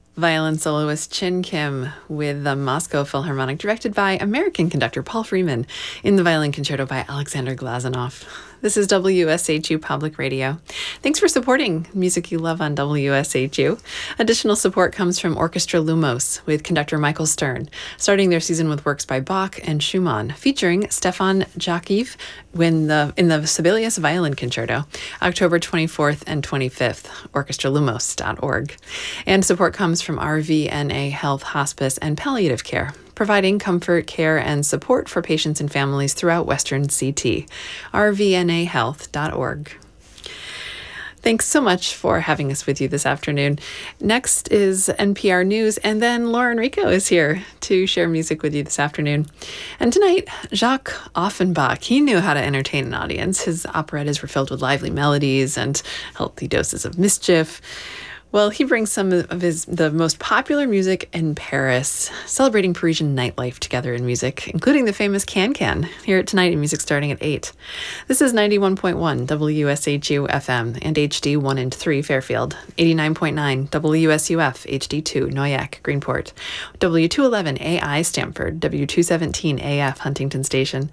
Violin soloist Chin Kim with the Moscow Philharmonic, directed by American conductor Paul Freeman, in the Violin Concerto by Alexander Glazunov. This is WSHU Public Radio. Thanks for supporting music you love on WSHU. Additional support comes from Orchestra Lumos with conductor Michael Stern, starting their season with works by Bach and Schumann, featuring Stefan Jakiv in the Sibelius Violin Concerto, October 24th and 25th, orchestralumos.org. And support comes from RVNA Health, Hospice, and Palliative Care, providing comfort, care, and support for patients and families throughout Western CT. rvnahealth.org. Thanks so much for having us with you this afternoon. Next is NPR News, and then Laura Enrico is here to share music with you this afternoon. And tonight, Jacques Offenbach, he knew how to entertain an audience. His operettas were filled with lively melodies and healthy doses of mischief. Well, he brings some of the most popular music in Paris, celebrating Parisian nightlife together in music, including the famous Can-Can. Hear it tonight in music starting at 8. This is 91.1 WSHU FM and HD 1 and 3 Fairfield, 89.9 WSUF HD2 Noyak Greenport, W211 AI Stamford, W217 AF Huntington Station,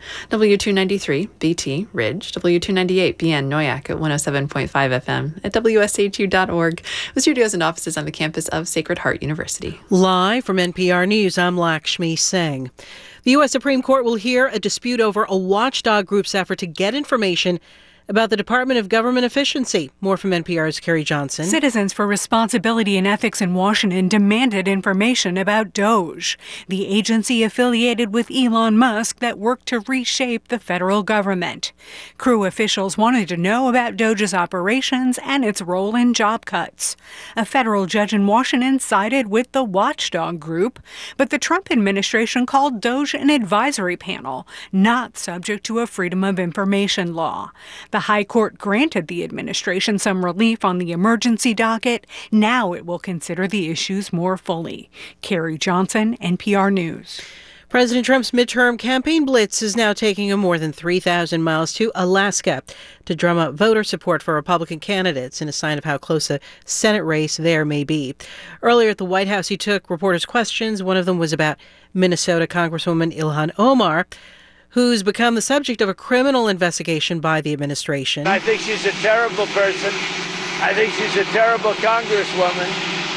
W293 BT Ridge, W298 BN Noyak at 107.5 FM at WSHU.org. Studios and offices on the campus of Sacred Heart University. Live from NPR News, I'm Lakshmi Singh. The U.S. Supreme Court will hear a dispute over a watchdog group's effort to get information about the Department of Government Efficiency. More from NPR's Carrie Johnson. Citizens for Responsibility and Ethics in Washington demanded information about DOGE, the agency affiliated with Elon Musk that worked to reshape the federal government. Crew officials wanted to know about DOGE's operations and its role in job cuts. A federal judge in Washington sided with the watchdog group, but the Trump administration called DOGE an advisory panel, not subject to a Freedom of Information law. The High Court granted the administration some relief on the emergency docket. Now it will consider the issues more fully. Carrie Johnson, NPR News. President Trump's midterm campaign blitz is now taking him more than 3,000 miles to Alaska to drum up voter support for Republican candidates in a sign of how close a Senate race there may be. Earlier at the White House, he took reporters' questions. One of them was about Minnesota Congresswoman Ilhan Omar, who's become the subject of a criminal investigation by the administration. I think she's a terrible person. I think she's a terrible congresswoman.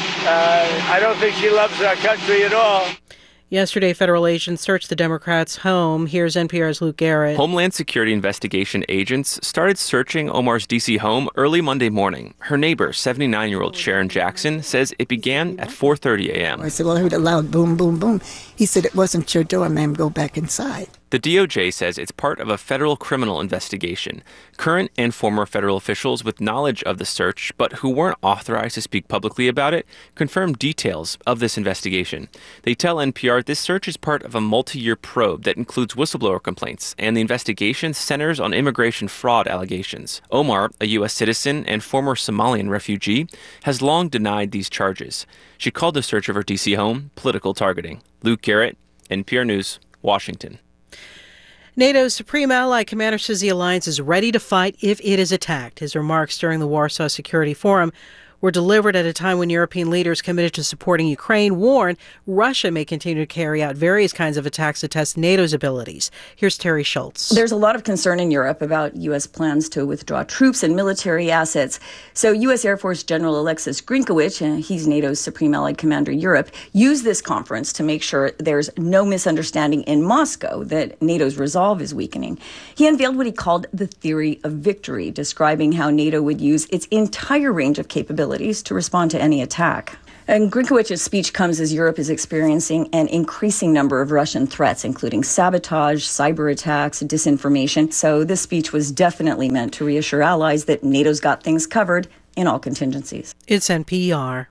I don't think she loves our country at all. Yesterday, federal agents searched the Democrats' home. Here's NPR's Luke Garrett. Homeland Security investigation agents started searching Omar's D.C. home early Monday morning. Her neighbor, 79-year-old Sharon Jackson, says it began at 4:30 a.m. I said, well, I heard a loud boom, boom, boom. He said, it wasn't your door, ma'am. Go back inside. The DOJ says it's part of a federal criminal investigation. Current and former federal officials with knowledge of the search, but who weren't authorized to speak publicly about it, confirmed details of this investigation. They tell NPR this search is part of a multi-year probe that includes whistleblower complaints, and the investigation centers on immigration fraud allegations. Omar, a U.S. citizen and former Somalian refugee, has long denied these charges. She called the search of her D.C. home political targeting. Luke Garrett, NPR News, Washington. NATO's Supreme Allied Commander says the alliance is ready to fight if it is attacked. His remarks during the Warsaw Security Forum were delivered at a time when European leaders committed to supporting Ukraine warn Russia may continue to carry out various kinds of attacks to test NATO's abilities. Here's Terry Schultz. There's a lot of concern in Europe about U.S. plans to withdraw troops and military assets. So U.S. Air Force General Alexis Grinkowicz, he's NATO's Supreme Allied Commander Europe, used this conference to make sure there's no misunderstanding in Moscow that NATO's resolve is weakening. He unveiled what he called the theory of victory, describing how NATO would use its entire range of capabilities to respond to any attack. And Grinkowicz's speech comes as Europe is experiencing an increasing number of Russian threats, including sabotage, cyber attacks, disinformation. So this speech was definitely meant to reassure allies that NATO's got things covered in all contingencies. It's NPR.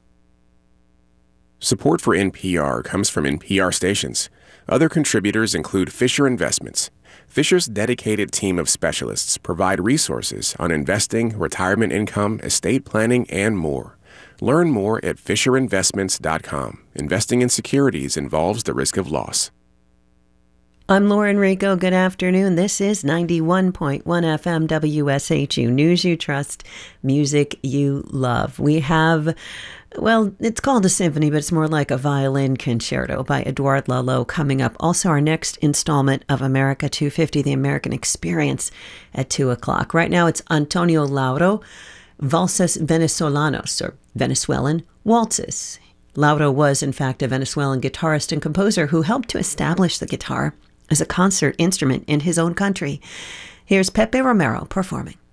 Support for NPR comes from NPR stations. Other contributors include Fisher Investments. Fisher's dedicated team of specialists provide resources on investing, retirement income, estate planning, and more. Learn more at FisherInvestments.com. Investing in securities involves the risk of loss. I'm Lauren Rico. Good afternoon. This is 91.1 FM WSHU. News you trust, music you love. We have, well, it's called a symphony, but it's more like a violin concerto by Edouard Lalo coming up. Also, our next installment of America 250, The American Experience, at 2 o'clock. Right now, it's Antonio Lauro, Valses Venezolanos, or Venezuelan waltzes. Lauro was, in fact, a Venezuelan guitarist and composer who helped to establish the guitar as a concert instrument in his own country. Here's Pepe Romero performing.